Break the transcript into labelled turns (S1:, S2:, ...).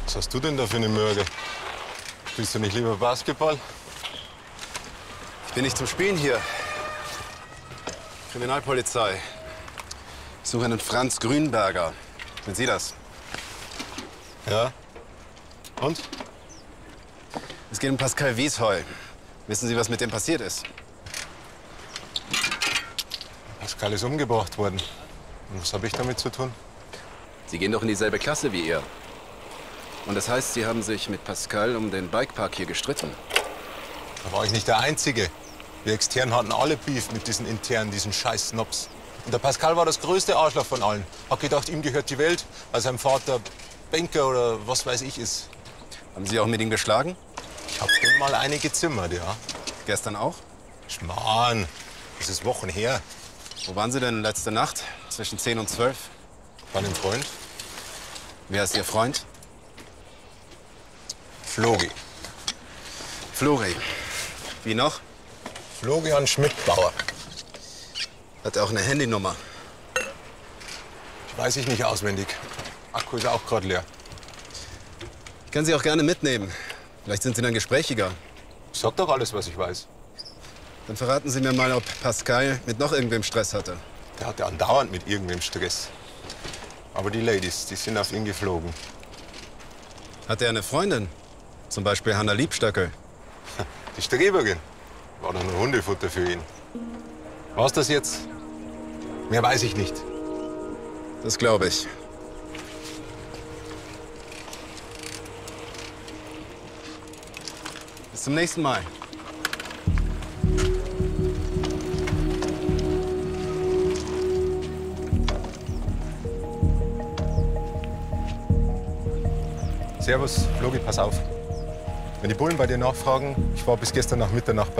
S1: Was hast du denn da für eine Mörge? Spielst du nicht lieber Basketball?
S2: Ich bin nicht zum Spielen hier. Kriminalpolizei. Ich suche einen Franz Grünberger. Sind Sie das?
S1: Ja. Und?
S2: Es geht um Pascal Wiesheu. Wissen Sie, was mit dem passiert ist?
S1: Pascal ist umgebracht worden. Und was habe ich damit zu tun?
S2: Sie gehen doch in dieselbe Klasse wie er. Und das heißt, Sie haben sich mit Pascal um den Bikepark hier gestritten.
S1: Da war ich nicht der Einzige. Wir Externen hatten alle Beef mit diesen Internen, diesen scheiß Snobs. Und der Pascal war das größte Arschloch von allen. Hat gedacht, ihm gehört die Welt, weil sein Vater Banker oder was weiß ich ist.
S2: Haben Sie auch mit ihm geschlagen?
S1: Ich hab dem mal eine gezimmert, ja.
S2: Gestern auch?
S1: Schmarrn, das ist Wochen her.
S2: Wo waren Sie denn letzte Nacht? Zwischen 10 und 12?
S1: Bei einem Freund.
S2: Wer ist Ihr Freund?
S1: Flogi.
S2: Flori. Wie noch?
S1: Florian Schmidtbauer.
S2: Hat er auch eine Handynummer?
S1: Weiß ich nicht auswendig. Akku ist auch gerade leer.
S2: Ich kann Sie auch gerne mitnehmen. Vielleicht sind Sie dann gesprächiger.
S1: Ich sag doch alles, was ich weiß.
S2: Dann verraten Sie mir mal, ob Pascal mit noch irgendwem Stress hatte.
S1: Der hatte andauernd mit irgendwem Stress. Aber die Ladies, die sind auf ihn geflogen.
S2: Hat er eine Freundin? Zum Beispiel Hanna Liebstöckel.
S1: Die Streberin war doch nur Hundefutter für ihn. War's das jetzt? Mehr weiß ich nicht.
S2: Das glaube ich. Bis zum nächsten Mal.
S1: Servus, Flogi, pass auf. Wenn die Bullen bei dir nachfragen, ich war bis gestern nach Mitternacht bei